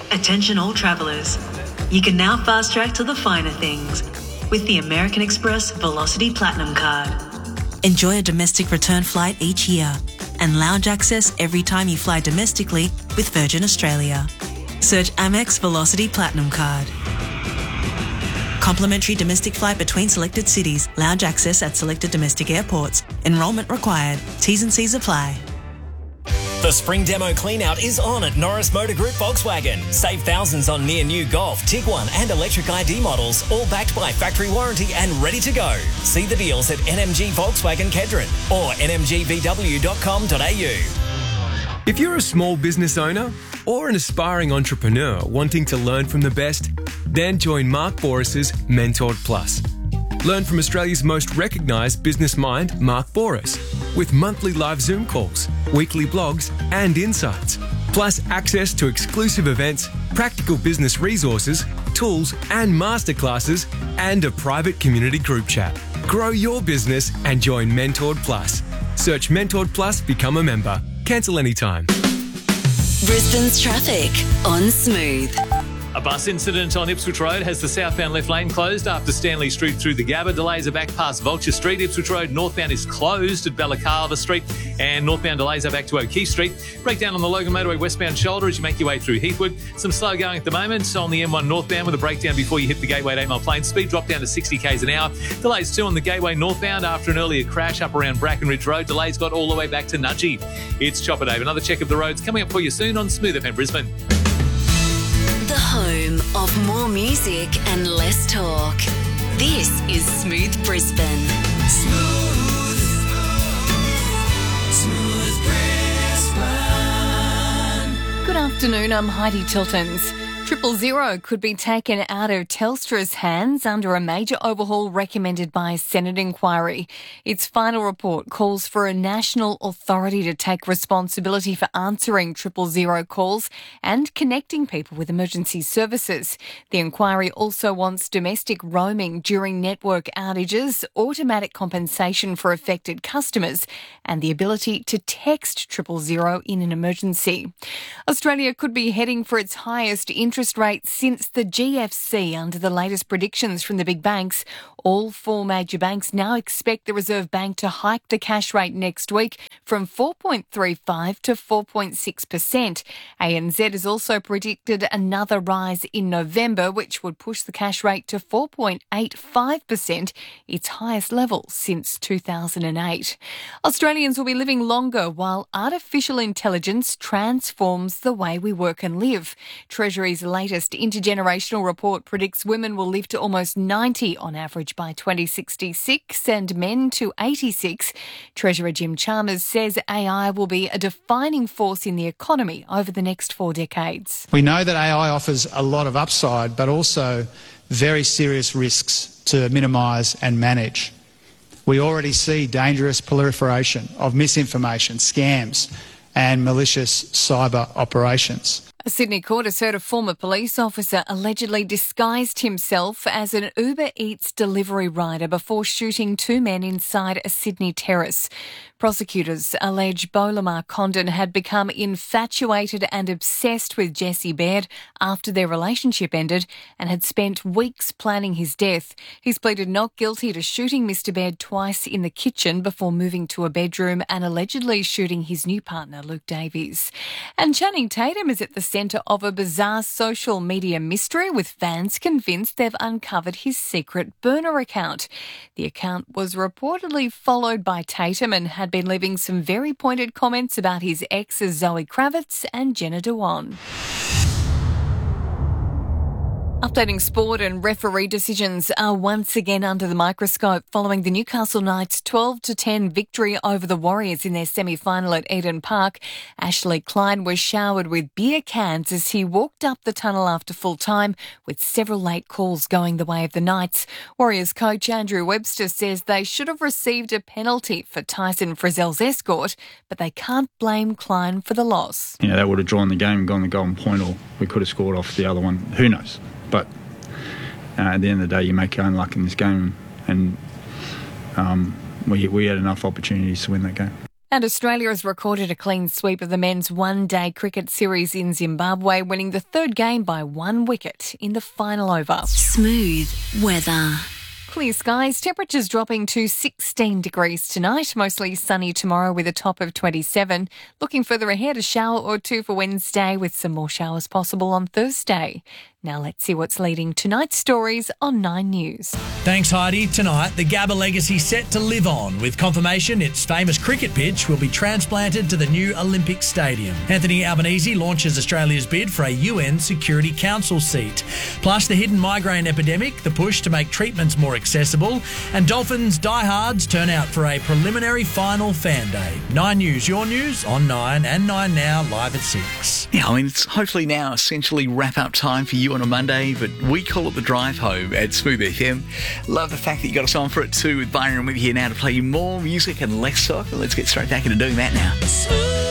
Attention all travellers. You can now fast track to the finer things with the American Express Velocity Platinum Card. Enjoy a domestic return flight each year and lounge access every time you fly domestically with Virgin Australia. Search Amex Velocity Platinum Card. Complimentary domestic flight between selected cities. Lounge access at selected domestic airports. Enrolment required. T's and C's apply. The spring demo clean-out is on at Norris Motor Group Volkswagen. Save thousands on near-new Golf, Tiguan and electric ID models, all backed by factory warranty and ready to go. See the deals at NMG Volkswagen Kedron or nmgvw.com.au. If you're a small business owner or an aspiring entrepreneur wanting to learn from the best, then join Mark Boris's Mentored Plus. Learn from Australia's most recognised business mind, Mark Boris, with monthly live Zoom calls, weekly blogs and insights, plus access to exclusive events, practical business resources, tools and masterclasses, and a private community group chat. Grow your business and join Mentored Plus. Search Mentored Plus, become a member. Cancel anytime. Brisbane's traffic on Smooth. A bus incident on Ipswich Road has the southbound left lane closed after Stanley Street through the Gabba. Delays are back past Vulture Street. Ipswich Road northbound is closed at Ballacalva Street, and northbound delays are back to O'Keefe Street. Breakdown on the Logan Motorway westbound shoulder as you make your way through Heathwood. Some slow going at the moment on the M1 northbound with a breakdown before you hit the Gateway at 8 Mile Plains. Speed drop down to 60 k's an hour. Delays too on the Gateway northbound after an earlier crash up around Brackenridge Road. Delays got all the way back to Nudgee. It's Chopper Dave. Another check of the roads coming up for you soon on Smooth FM Brisbane. The home of more music and less talk. This is Smooth Brisbane. Smooth Brisbane. Good afternoon, I'm Heidi Tiltons. 000 could be taken out of Telstra's hands under a major overhaul recommended by a Senate inquiry. Its final report calls for a national authority to take responsibility for answering 000 calls and connecting people with emergency services. The inquiry also wants domestic roaming during network outages, automatic compensation for affected customers, and the ability to text 000 in an emergency. Australia could be heading for its highest interest rate since the GFC under the latest predictions from the big banks. All four major banks now expect the Reserve Bank to hike the cash rate next week from 4.35 to 4.6%. ANZ has also predicted another rise in November, which would push the cash rate to 4.85%, its highest level since 2008. Australians will be living longer while artificial intelligence transforms the way we work and live. Treasury's latest intergenerational report predicts women will live to almost 90 on average by 2066 and men to 86. Treasurer Jim Chalmers says AI will be a defining force in the economy over the next 4 decades. We know that AI offers a lot of upside, but also very serious risks to minimise and manage. We already see dangerous proliferation of misinformation, scams and malicious cyber operations. A Sydney court has heard a former police officer allegedly disguised himself as an Uber Eats delivery rider before shooting 2 men inside a Sydney terrace. Prosecutors allege Beau Lamar Condon had become infatuated and obsessed with Jesse Baird after their relationship ended and had spent weeks planning his death. He's pleaded not guilty to shooting Mr Baird twice in the kitchen before moving to a bedroom and allegedly shooting his new partner, Luke Davies. And Channing Tatum is at the centre of a bizarre social media mystery, with fans convinced they've uncovered his secret burner account. The account was reportedly followed by Tatum and had been leaving some very pointed comments about his exes Zoe Kravitz and Jenna Dewan. Updating sport, and referee decisions are once again under the microscope following the Newcastle Knights' 12-10 victory over the Warriors in their semi-final at Eden Park. Ashley Klein was showered with beer cans as he walked up the tunnel after full time, with several late calls going the way of the Knights. Warriors coach Andrew Webster says they should have received a penalty for Tyson Frizzell's escort, but they can't blame Klein for the loss. You know, that would have drawn the game and gone the golden point, or we could have scored off the other one. Who knows? But at the end of the day, you make your own luck in this game, and we had enough opportunities to win that game. And Australia has recorded a clean sweep of the men's one-day cricket series in Zimbabwe, winning the third game by 1 wicket in the final over. Smooth weather. Clear skies, temperatures dropping to 16 degrees tonight, mostly sunny tomorrow with a top of 27. Looking further ahead, a shower or two for Wednesday with some more showers possible on Thursday. Now let's see what's leading tonight's stories on 9 News. Thanks, Heidi. Tonight, the Gabba legacy set to live on, with confirmation its famous cricket pitch will be transplanted to the new Olympic Stadium. Anthony Albanese launches Australia's bid for a UN Security Council seat. Plus, the hidden migraine epidemic, the push to make treatments more accessible, and Dolphins diehards turn out for a preliminary final fan day. 9 News, your news on 9 and 9 Now, live at 6. Yeah, I mean, it's hopefully now essentially wrap-up time for you on a Monday, but we call it the drive home at Smooth FM. Love the fact that you got us on for it too with Byron with you here now to play you more music and less talk. Let's get straight back into doing that now.